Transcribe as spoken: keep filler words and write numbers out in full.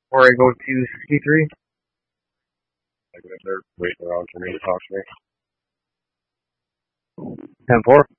Or I go to sixty-three. Like if they're waiting around for me to talk to me. ten four.